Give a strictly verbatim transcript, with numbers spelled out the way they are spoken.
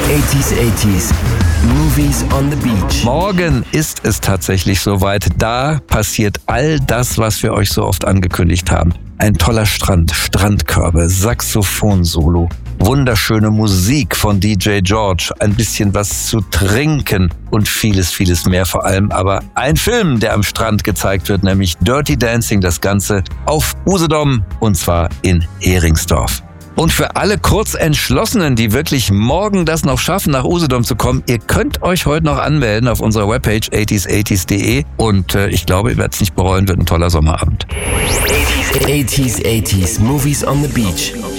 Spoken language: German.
achtziger, achtziger, Movies on the Beach. Morgen ist es tatsächlich soweit. Da passiert all das, was wir euch so oft angekündigt haben. Ein toller Strand, Strandkörbe, Saxophon-Solo, wunderschöne Musik von D J George, ein bisschen was zu trinken und vieles, vieles mehr vor allem. Aber ein Film, der am Strand gezeigt wird, nämlich Dirty Dancing, das Ganze auf Usedom und zwar in Heringsdorf. Und für alle Kurzentschlossenen, die wirklich morgen das noch schaffen, nach Usedom zu kommen, ihr könnt euch heute noch anmelden auf unserer Webpage achtziger achtziger punkt de und äh, ich glaube, ihr werdet es nicht bereuen, wird ein toller Sommerabend. achtziger, achtziger, Movies on the Beach.